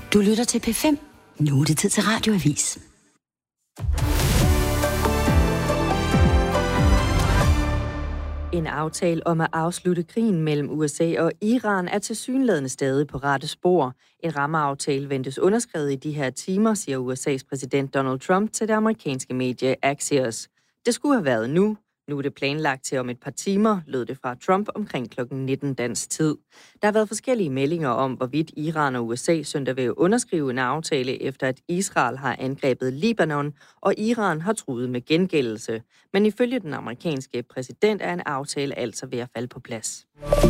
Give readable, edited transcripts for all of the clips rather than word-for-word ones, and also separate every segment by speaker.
Speaker 1: Du lytter til P5. Nu er det tid til Radioavis.
Speaker 2: En aftale om at afslutte krigen mellem USA og Iran er tilsyneladende stadig på rette spor. En rammeaftale ventes underskrevet i de her timer, siger USA's præsident Donald Trump til det amerikanske medie Axios. Det skulle have været nu. Nu er det planlagt til om et par timer, lød det fra Trump omkring kl. 19 dansk tid. Der har været forskellige meldinger om, hvorvidt Iran og USA søndag vil underskrive en aftale, efter at Israel har angrebet Libanon, og Iran har truet med gengældelse. Men ifølge den amerikanske præsident er en aftale altså ved at falde på plads.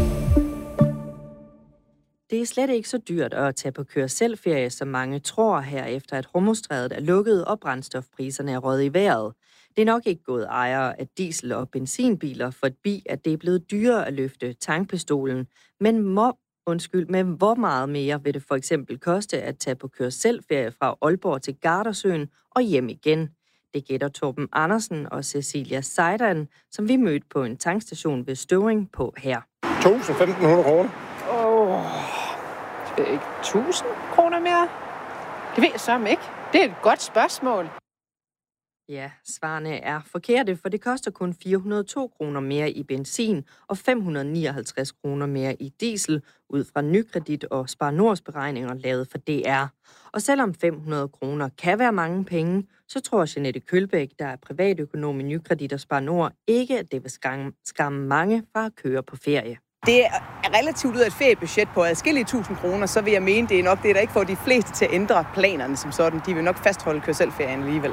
Speaker 2: Det er slet ikke så dyrt at tage på køre-selv-ferie, som mange tror her, efter at Hormuzstrædet er lukket og brændstofpriserne er røget i vejret. Det er nok ikke gået ejere af diesel- og benzinbiler forbi, at det er blevet dyrere at løfte tankpistolen. Men hvor meget mere vil det for eksempel koste at tage på køre-selv-ferie fra Aalborg til Gardasøen og hjem igen? Det gætter Torben Andersen og Cecilia Seidan, som vi mødte på en tankstation ved Støvring på her.
Speaker 3: 1.500 kroner.
Speaker 4: Det er ikke 1.000 kroner mere? Det ved jeg sørme ikke. Det er et godt spørgsmål.
Speaker 2: Ja, svarene er forkerte, for det koster kun 402 kroner mere i benzin og 559 kroner mere i diesel, ud fra Nykredit og Spar Nords beregninger lavet for DR. Og selvom 500 kroner kan være mange penge, så tror Jeanette Kølbæk, der er privatøkonom i Nykredit og Spar Nord, ikke, at det vil skræmme mange fra at køre på ferie.
Speaker 5: Det er relativt ud af et feriebudget på adskillige 1.000 kroner, så vil jeg mene, det er nok det, der ikke får de fleste til at ændre planerne som sådan. De vil nok fastholde køre-selv-ferien alligevel.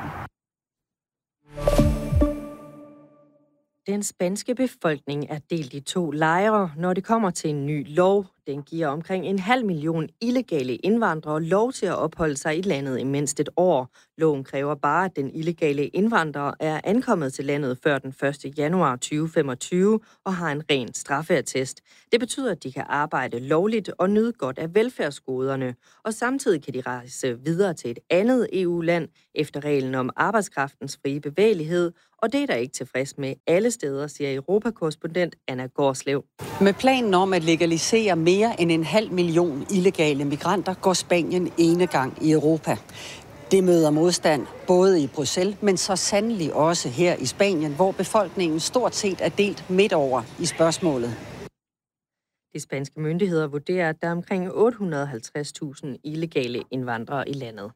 Speaker 2: Den spanske befolkning er delt i 2 lejre, når det kommer til en ny lov. Den giver omkring 500.000 illegale indvandrere lov til at opholde sig i landet i mindst et år. Loven kræver bare, at den illegale indvandrer er ankommet til landet før den 1. januar 2025 og har en ren straffeattest. Det betyder, at de kan arbejde lovligt og nyde godt af velfærdsgoderne. Og samtidig kan de rejse videre til et andet EU-land efter reglen om arbejdskraftens frie bevægelighed. Og det er der ikke tilfreds med alle steder, siger Europakorrespondent Anna Gårdslev.
Speaker 6: Med planen om at legalisere mere end 500.000 illegale migranter går Spanien enegang i Europa. Det møder modstand både i Bruxelles, men så sandelig også her i Spanien, hvor befolkningen stort set er delt midt over i spørgsmålet.
Speaker 2: De spanske myndigheder vurderer, at der er omkring 850.000 illegale indvandrere i landet.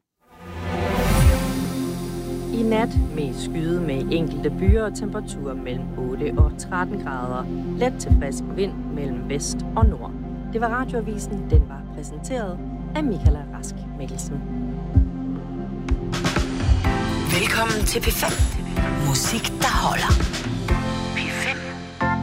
Speaker 2: I nat med skyde med enkelte byer og temperaturer mellem 8 og 13 grader. Let til frisk vind mellem vest og nord. Det var Radioavisen. Den var præsenteret af Michaela Rask Mikkelsen.
Speaker 1: Velkommen til P5. Musik, der holder.